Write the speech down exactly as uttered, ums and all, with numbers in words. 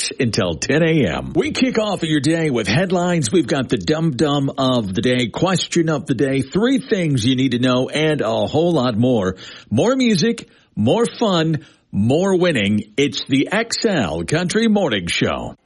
six until ten a.m. We kick off your day with headlines. We've got the dum-dum of the day, question of the day, three things you need to know, and a whole lot more. More music, more fun, more winning. It's the X L Country Morning Show.